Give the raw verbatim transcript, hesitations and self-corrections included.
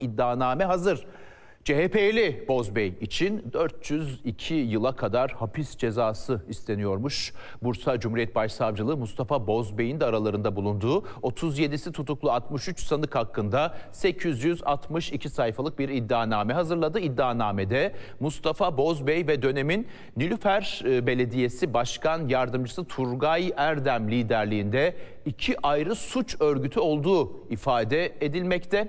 İddianame hazır. C H P'li Bozbey için dört yüz iki yıla kadar hapis cezası isteniyormuş. Bursa Cumhuriyet Başsavcılığı Mustafa Bozbey'in de aralarında bulunduğu otuz yedisi tutuklu altmış üç sanık hakkında sekiz yüz altmış iki sayfalık bir iddianame hazırladı. İddianamede Mustafa Bozbey ve dönemin Nilüfer Belediyesi Başkan Yardımcısı Turgay Erdem liderliğinde iki ayrı suç örgütü olduğu ifade edilmekte.